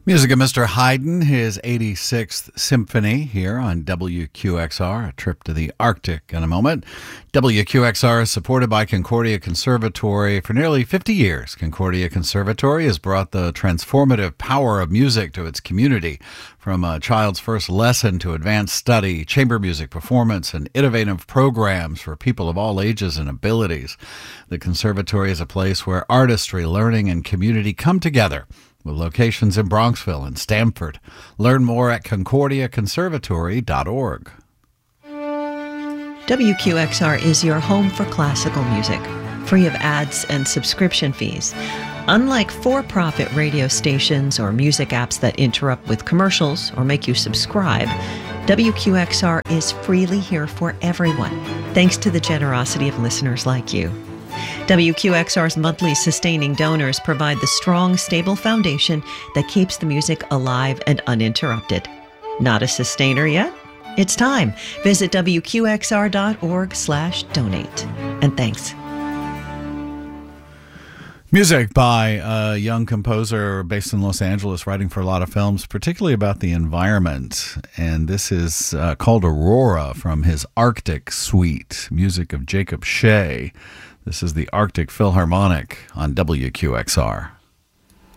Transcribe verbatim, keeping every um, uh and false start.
Music of Mister Haydn, his eighty-sixth Symphony here on W Q X R. A trip to the Arctic in a moment. W Q X R is supported by Concordia Conservatory. For nearly fifty years, Concordia Conservatory has brought the transformative power of music to its community. From a child's first lesson to advanced study, chamber music performance, and innovative programs for people of all ages and abilities. The Conservatory is a place where artistry, learning, and community come together, with locations in Bronxville and Stamford. Learn more at concordia conservatory dot org. W Q X R is your home for classical music, free of ads and subscription fees. Unlike for-profit radio stations or music apps that interrupt with commercials or make you subscribe, W Q X R is freely here for everyone, thanks to the generosity of listeners like you. W Q X R's monthly sustaining donors provide the strong, stable foundation that keeps the music alive and uninterrupted. Not a sustainer yet? It's time. Visit W Q X R dot org slash donate. And thanks. Music by a young composer based in Los Angeles, writing for a lot of films, particularly about the environment. And this is uh, called Aurora from his Arctic Suite, music of Jacob Shea. This is the Arctic Philharmonic on W Q X R.